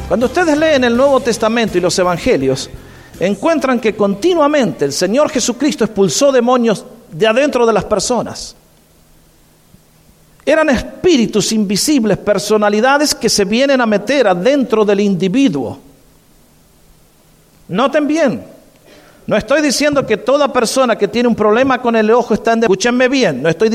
Cuando ustedes leen el Nuevo Testamento y los Evangelios, encuentran que continuamente el Señor Jesucristo expulsó demonios de adentro de las personas. Eran espíritus invisibles, personalidades que se vienen a meter adentro del individuo. Noten bien, no estoy diciendo que toda persona que tiene un problema con el ojo está endemoniada. Escúchenme bien, no estoy